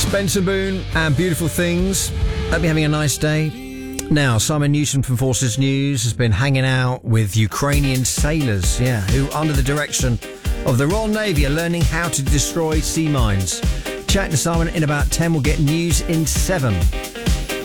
Spencer Boone and Beautiful Things. Hope you're having a nice day. Now, Simon Newton from Forces News has been hanging out with Ukrainian sailors, who, under the direction of the Royal Navy, are learning how to destroy sea mines. Chat to Simon in about 10. We'll get news in 7.